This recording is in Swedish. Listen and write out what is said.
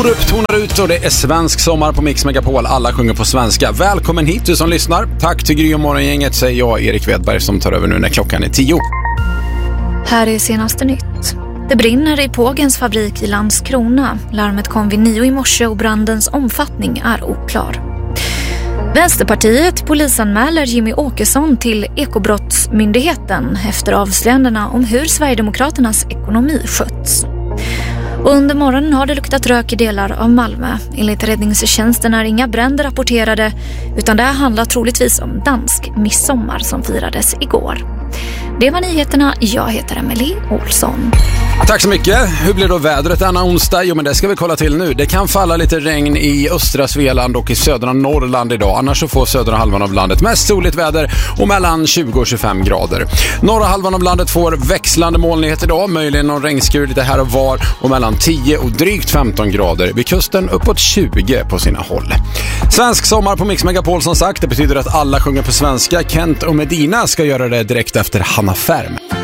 Orup tonar ut och det är svensk sommar på Mix Megapol. Alla sjunger på svenska. Välkommen hit du som lyssnar. Tack till Gry och morgongänget, säger jag, Erik Wedberg, som tar över nu när klockan är 10. Här är senaste nytt. Det brinner i Pågens fabrik i Landskrona. Larmet kom vid 9 i morse och brandens omfattning är oklar. Vänsterpartiet polisanmäler Jimmy Åkesson till Ekobrottsmyndigheten efter avslöjandena om hur Sverigedemokraternas ekonomi sköts. Och under morgonen har det luktat rök i delar av Malmö. Enligt räddningstjänsten är inga bränder rapporterade, utan det handlar troligtvis om dansk midsommar som firades igår. Det var nyheterna. Jag heter Emily Olsson. Tack så mycket. Hur blir då vädret denna onsdag? Jo, men det ska vi kolla till nu. Det kan falla lite regn i östra Svealand och i södra Norrland idag. Annars så får södra halvan av landet mest soligt väder och mellan 20 och 25 grader. Norra halvan av landet får växlande molnighet idag. Möjligen någon regnskur lite här och var och mellan 10 och drygt 15 grader. Vid kusten uppåt 20 på sina håll. Svensk sommar på Mix Megapol som sagt. Det betyder att alla sjunger på svenska. Kent och Medina ska göra det direkt efter Hanna Färm.